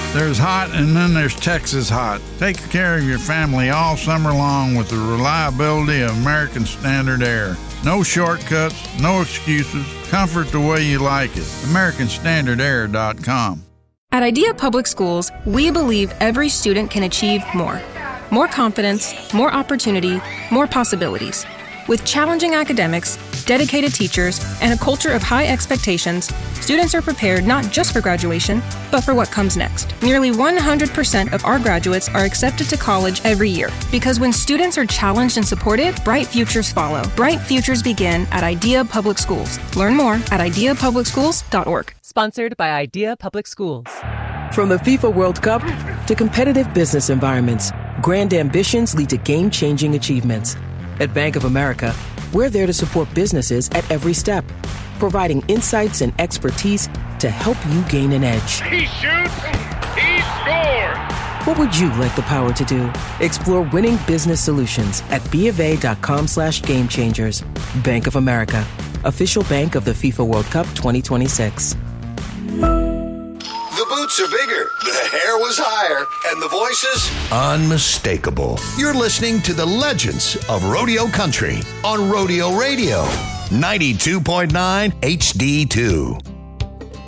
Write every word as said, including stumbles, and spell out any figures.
There's hot, and then there's Texas hot. Take care of your family all summer long with the reliability of American Standard Air. No shortcuts, no excuses. Comfort the way you like it. American Standard Air dot com. At Idea Public Schools, we believe every student can achieve more. More confidence, more opportunity, more possibilities. With challenging academics, dedicated teachers, and a culture of high expectations, students are prepared not just for graduation, but for what comes next. Nearly one hundred percent of our graduates are accepted to college every year. Because when students are challenged and supported, bright futures follow. Bright futures begin at Idea Public Schools. Learn more at idea public schools dot org. Sponsored by Idea Public Schools. From the FIFA World Cup to competitive business environments, grand ambitions lead to game-changing achievements. At Bank of America, we're there to support businesses at every step, providing insights and expertise to help you gain an edge. He shoots, he scores! What would you like the power to do? Explore winning business solutions at BofA.com slash game changers. Bank of America, official bank of the FIFA World Cup twenty twenty-six. The boots are bigger, the hair was higher, and the voices unmistakable. You're listening to the legends of Rodeo Country on Rodeo Radio, ninety-two point nine H D two.